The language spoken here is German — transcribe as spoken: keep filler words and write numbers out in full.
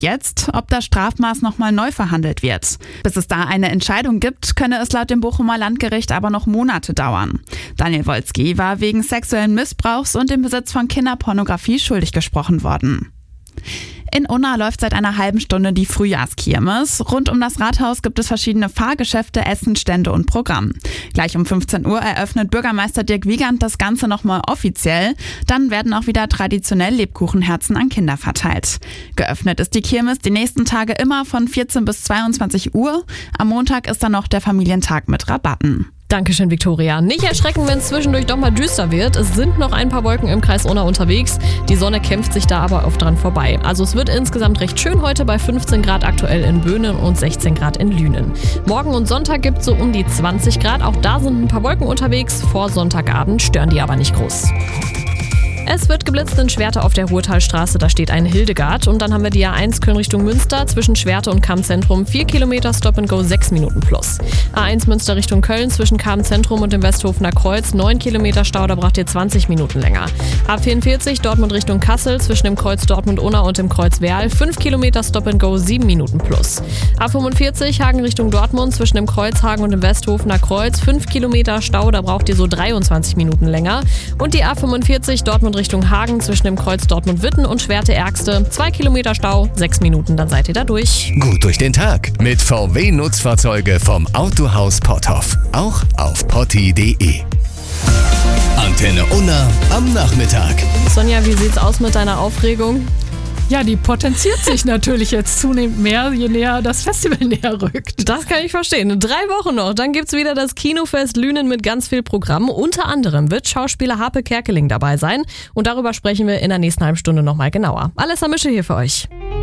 Jetzt, ob das Strafmaß nochmal neu verhandelt wird. Bis es da eine Entscheidung gibt, könne es laut dem Bochumer Landgericht aber noch Monate dauern. Daniel Wolski war wegen sexuellen Missbrauchs und dem Besitz von Kinderpornografie schuldig gesprochen worden. In Unna läuft seit einer halben Stunde die Frühjahrskirmes. Rund um das Rathaus gibt es verschiedene Fahrgeschäfte, Essenstände und Programm. Gleich um fünfzehn Uhr eröffnet Bürgermeister Dirk Wiegand das Ganze nochmal offiziell. Dann werden auch wieder traditionell Lebkuchenherzen an Kinder verteilt. Geöffnet ist die Kirmes die nächsten Tage immer von vierzehn bis zweiundzwanzig Uhr. Am Montag ist dann noch der Familientag mit Rabatten. Dankeschön, Viktoria. Nicht erschrecken, wenn es zwischendurch doch mal düster wird. Es sind noch ein paar Wolken im Kreis Unna unterwegs. Die Sonne kämpft sich da aber oft dran vorbei. Also es wird insgesamt recht schön heute bei fünfzehn Grad aktuell in Böhnen und sechzehn Grad in Lünen. Morgen und Sonntag gibt es so um die zwanzig Grad. Auch da sind ein paar Wolken unterwegs. Vor Sonntagabend stören die aber nicht groß. Es wird geblitzt in Schwerte auf der Ruhrtalstraße, da steht ein Hildegard. Und dann haben wir die A eins Köln Richtung Münster, zwischen Schwerte und Kammzentrum vier Kilometer Stop and Go, sechs Minuten plus. A eins Münster Richtung Köln, zwischen Kammzentrum und dem Westhofener Kreuz, neun Kilometer Stau, da braucht ihr zwanzig Minuten länger. A vierundvierzig Dortmund Richtung Kassel, zwischen dem Kreuz Dortmund-Unna und dem Kreuz Werl, fünf Kilometer Stop and Go, sieben Minuten plus. A fünfundvierzig Hagen Richtung Dortmund, zwischen dem Kreuz Hagen und dem Westhofener Kreuz, fünf Kilometer Stau, da braucht ihr so dreiundzwanzig Minuten länger. Und die A fünfundvierzig Dortmund Richtung Hagen zwischen dem Kreuz Dortmund-Witten und Schwerte-Ärgste. Zwei Kilometer Stau, sechs Minuten, dann seid ihr da durch. Gut durch den Tag mit V W-Nutzfahrzeuge vom Autohaus Potthoff. Auch auf potti punkt de. Antenne Unna am Nachmittag. Sonja, wie sieht's aus mit deiner Aufregung? Ja, die potenziert sich natürlich jetzt zunehmend mehr, je näher das Festival näher rückt. Das kann ich verstehen. Drei Wochen noch, dann gibt's wieder das Kinofest Lünen mit ganz viel Programm. Unter anderem wird Schauspieler Harpe Kerkeling dabei sein. Und darüber sprechen wir in der nächsten halben Stunde nochmal genauer. Alessa Mische hier für euch.